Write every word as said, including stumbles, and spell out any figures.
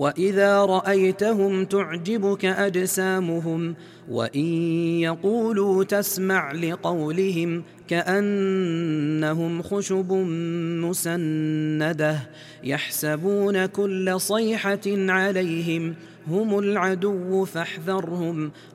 وإذا رأيتهم تعجبك أجسامهم وإن يقولوا تسمع لقولهم كأنهم خشب مسندة يحسبون كل صيحة عليهم هم العدو فاحذرهم